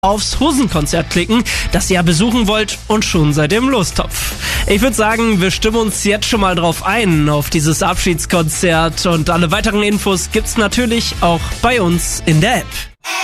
aufs Hosen-Konzert klicken, das ihr ja besuchen wollt und schon seid ihr im Lostopf. Ich würde sagen, wir stimmen uns jetzt schon mal drauf ein, auf dieses Abschiedskonzert, und alle weiteren Infos gibt's natürlich auch bei uns in der App.